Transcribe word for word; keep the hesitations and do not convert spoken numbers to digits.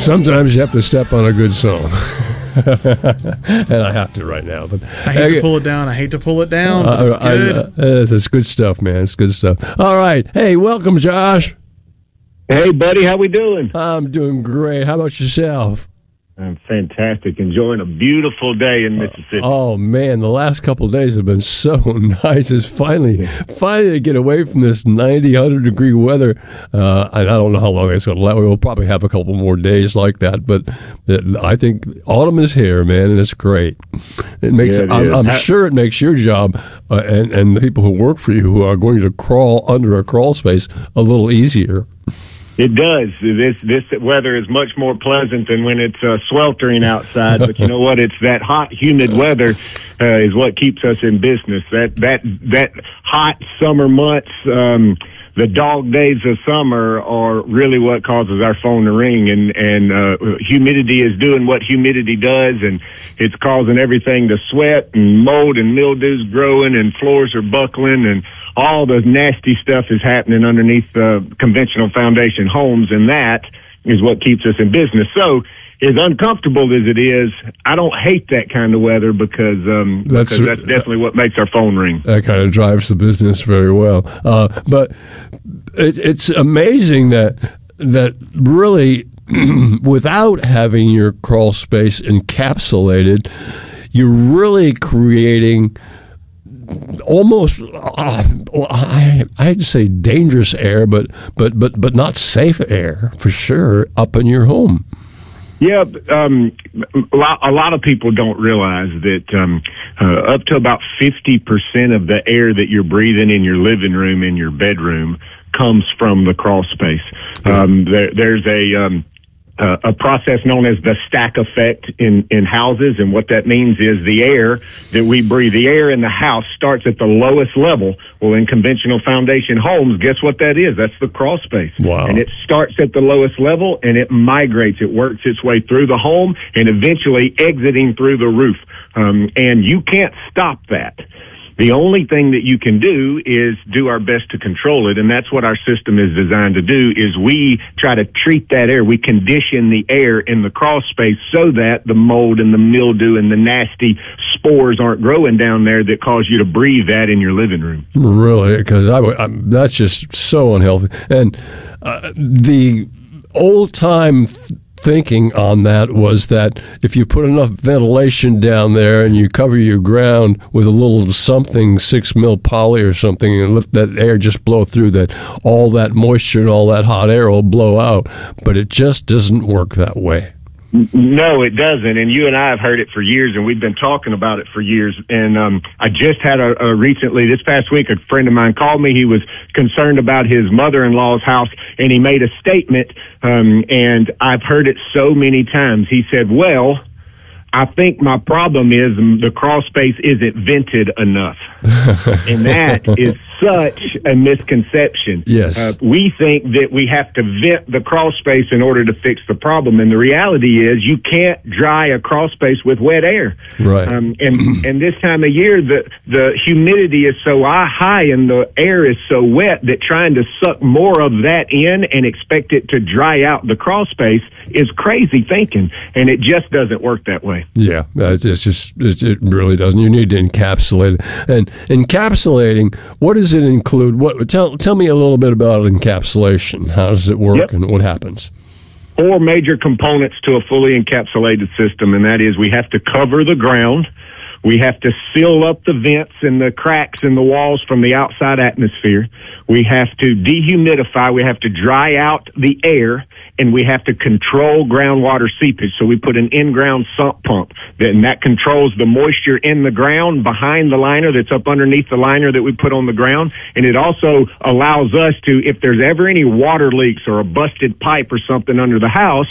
Sometimes you have to step on a good song. And I have to right now. But I hate to pull it down. I hate to pull it down, but it's I, good. I, uh, it's, it's good stuff, man. It's good stuff. All right. Hey, welcome, Josh. Hey, buddy. How we doing? I'm doing great. How about yourself? I'm fantastic. Enjoying a beautiful day in Mississippi. Oh, man, the last couple of days have been so nice. It's finally, finally to get away from this ninety, one hundred degree weather. Uh, and I don't know how long it's going to last. We'll probably have a couple more days like that. But it, I think autumn is here, man, and it's great. It makes. Yeah, it I'm, is. I'm How- sure it makes your job uh, and, and the people who work for you who are going to crawl under a crawl space a little easier. It does. This this weather is much more pleasant than when it's uh, sweltering outside. But you know what? It's that hot, humid weather uh, is what keeps us in business. That that that hot summer months, um, the dog days of summer, are really what causes our phone to ring. And and uh, humidity is doing what humidity does, and it's causing everything to sweat, and mold and mildew's growing, and floors are buckling, and all the nasty stuff is happening underneath uh, conventional foundation homes, and that is what keeps us in business. So, as uncomfortable as it is, I don't hate that kind of weather because, um, That's- because that's definitely what makes our phone ring. That kind of drives the business very well. Uh, but it, it's amazing that that really, without having your crawl space encapsulated, you're really creating almost uh, well, I I hate to say dangerous air, but but but but not safe air for sure up in your home. Yeah, um, a lot, a lot of people don't realize that um, uh, up to about fifty percent of the air that you're breathing in your living room, in your bedroom, comes from the crawl space. Um, there, there's a um, uh, a process known as the stack effect in, in houses, and what that means is the air that we breathe, the air in the house starts at the lowest level. Well, in conventional foundation homes, guess what that is? That's the crawl space. Wow. And it starts at the lowest level, and it migrates. It works its way through the home and eventually exiting through the roof. Um, and you can't stop that. The only thing that you can do is do our best to control it, and that's what our system is designed to do, is we try to treat that air. We condition the air in the crawl space so that the mold and the mildew and the nasty spores aren't growing down there that cause you to breathe that in your living room. Really, because I, I, that's just so unhealthy. And uh, the old-time th- thinking on that was that if you put enough ventilation down there and you cover your ground with a little something, six mil poly or something, and let that air just blow through, that all that moisture and all that hot air will blow out. But it just doesn't work that way. No, it doesn't. And you and I have heard it for years, and we've been talking about it for years. And um, I just had a, a recently, this past week, a friend of mine called me. He was concerned about his mother-in-law's house, and he made a statement, um, and I've heard it so many times. He said, well, I think my problem is the crawl space isn't vented enough. And that is such a misconception. Yes. Uh, we think that we have to vent the crawl space in order to fix the problem. And the reality is you can't dry a crawl space with wet air. Right. Um, and, and this time of year, the, the humidity is so high and the air is so wet that trying to suck more of that in and expect it to dry out the crawl space is crazy thinking. And it just doesn't work that way. Yeah, it's it's just it it really doesn't. You need to encapsulate it. And encapsulating, what does it include? What tell tell me a little bit about encapsulation. How does it work, Yep. and what happens? Four major components to a fully encapsulated system, and that is we have to cover the ground. We have to seal up the vents and the cracks in the walls from the outside atmosphere. We have to dehumidify. We have to dry out the air, and we have to control groundwater seepage. So we put an in-ground sump pump, and that controls the moisture in the ground behind the liner that's up underneath the liner that we put on the ground. And it also allows us to, if there's ever any water leaks or a busted pipe or something under the house,